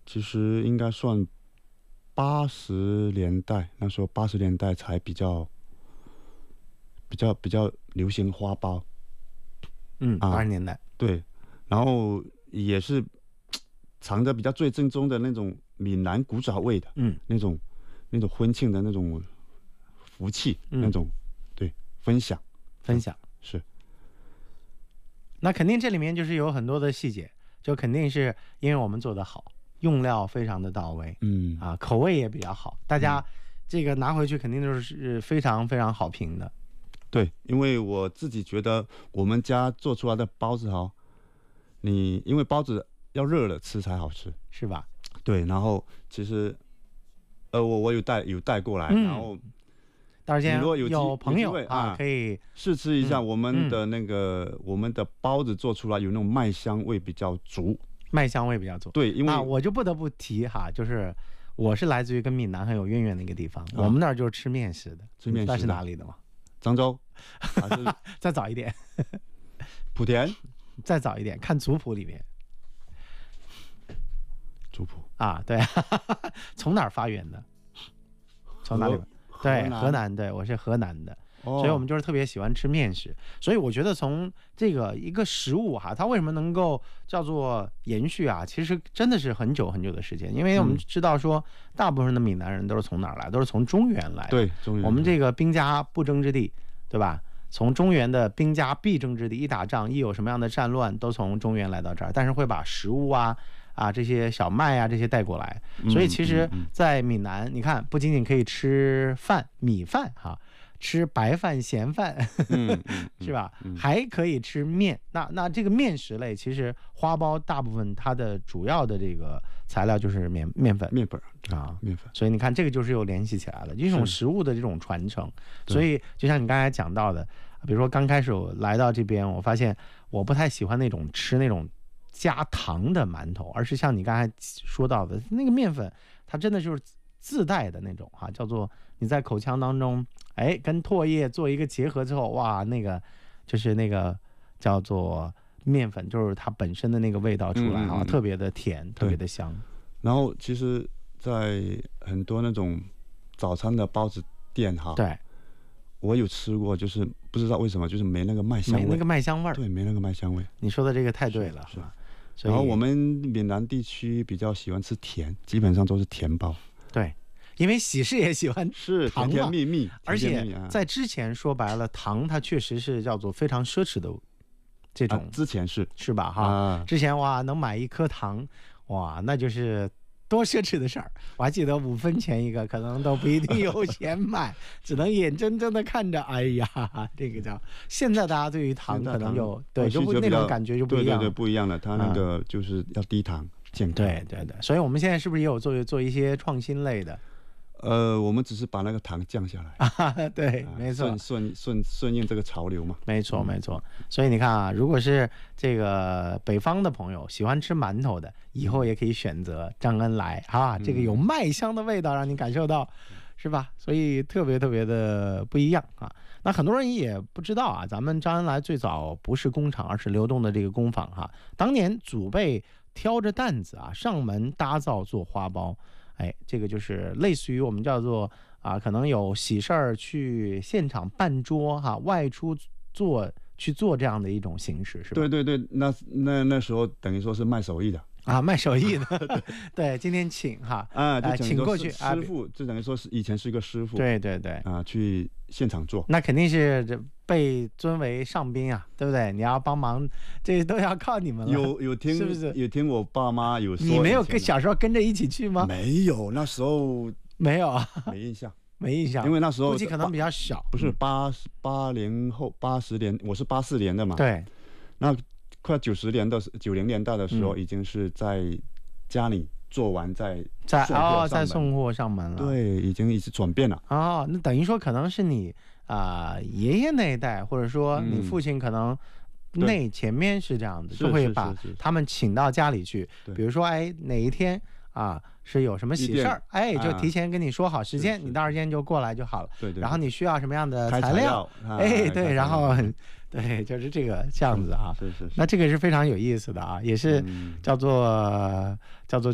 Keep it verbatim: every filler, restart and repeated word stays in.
其实应该算八十年代，那时候八十年代才比较比较比较流行花苞。 嗯， 啊八十年代。 对，然后也是藏着比较最正宗的那种闽南古早味的， 嗯， 那种那种婚庆的那种福气， 嗯那种对分享分享。 是。 那肯定这里面就是有很多的细节，就肯定是因为我们做得好，用料非常的到位， 嗯啊，口味也比较好，大家这个拿回去肯定都是非常非常好评的。 对，因为我自己觉得我们家做出来的包子哈，你因为包子要热了吃才好吃， 是吧？ 对，然后其实呃我我有带有带过来， 嗯、 然后到时间你如果有有朋友有啊， 啊可以试吃一下我们的那个、 嗯、 我们的包子做出来有那种麦香味比较足， 麦香味比较足。 对，因为啊，我就不得不提哈，就是我是来自于跟闽南很有渊源的一个地方，啊、我们那儿就是吃面食的。 吃面食的那是哪里的吗？ 漳州，还是再早一点， 莆田， 再早一点，看族谱里面。 族谱啊，对，从哪儿发源的？从哪里？对，河南，河南对，我是河南的。哦、所以我们就是特别喜欢吃面食，所以我觉得从这个一个食物哈，它为什么能够叫做延续啊？其实真的是很久很久的时间，因为我们知道说，大部分的闽南人都是从哪儿来，都是从中原来的。 对，中原。 我们这个兵家不争之地，对吧？从中原的兵家必争之地，一打仗一有什么样的战乱，都从中原来到这儿，但是会把食物啊啊这些小麦啊这些带过来，所以其实，在闽南，你看不仅仅可以吃饭米饭哈。吃白饭咸饭嗯嗯、 是吧、嗯、还可以吃面，那那这个面食类其实花苞大部分它的主要的这个材料就是面面粉面粉啊面粉， 所以你看这个就是又联系起来了这种食物的这种传承。所以就像你刚才讲到的，比如说刚开始我来到这边，我发现我不太喜欢那种吃那种加糖的馒头，而是像你刚才说到的那个面粉它真的就是自带的那种哈、啊，叫做你在口腔当中，哎，跟唾液做一个结合之后，哇，那个就是那个叫做面粉，就是它本身的那个味道出来啊，嗯嗯、特别的甜，特别的香。 然后其实，在很多那种早餐的包子店哈， 对， 我有吃过，就是不知道为什么，就是没那个麦香味， 没那个麦香味儿， 对，没那个麦香味。 你说的这个太对了， 是吧？ 然后我们闽南地区比较喜欢吃甜，基本上都是甜包。 对，因为喜事也喜欢是甜甜蜜蜜， 而且在之前说白了，糖它确实是叫做非常奢侈的这种， 啊、之前是是吧？哈、 啊， 之前哇，能买一颗糖，哇，那就是多奢侈的事儿。我还记得五分钱一个，可能都不一定有钱买，只能眼睁睁的看着。哎呀，这个叫现在大家对于糖可能就对，就那种感觉就不一样， 对对对，不一样了。它那个就是要低糖。健康对对对，所以我们现在是不是也有做做一些创新类的？ 呃，我们只是把那个糖降下来。 啊、对，啊、没错， 顺顺顺顺应这个潮流嘛。 没错没错。所以你看啊，如果是这个北方的朋友喜欢吃馒头的，以后也可以选择张恩来啊，这个有麦香的味道让你感受到，是吧？所以特别特别的不一样啊。那很多人也不知道啊，咱们张恩来最早不是工厂，而是流动的这个工坊哈。当年祖辈挑着担子啊，上门搭造做花苞，哎，这个就是类似于我们叫做啊，可能有喜事儿去现场办桌哈、啊，外出做去做这样的一种形式，是吧？ 对对对，那那那时候等于说是卖手艺的啊，卖手艺的，对, 对，今天请哈啊，就请过去师傅，就等于说是以前是一个师傅， 对对对啊，去现场做， 那肯定是被尊为上宾啊，对不对？你要帮忙，这都要靠你们了。 有有听是不是？ 有听我爸妈有说， 你没有跟小时候跟着一起去吗？ 没有，那时候没有啊， 没印象， 没印象， 因为那时候估计可能比较小， 不是八八零后八十年，我是八四年的嘛， 对， 那快九十年的九零年代的时候，已经是在家里做完再在哦，再送货上门了， 对，已经一直转变了哦。那等于说可能是你啊、呃、爷爷那一代，或者说你父亲可能那前面是这样子，就会把他们请到家里去，比如说哎哪一天啊是有什么喜事儿，哎就提前跟你说好时间，啊、你到时间就过来就好了。 对 对, 对。 然后你需要什么样的材料？ 材料哎对，然后对，就是这个这样子啊。 是是是。 那这个是非常有意思的啊，也是叫做、嗯、叫做。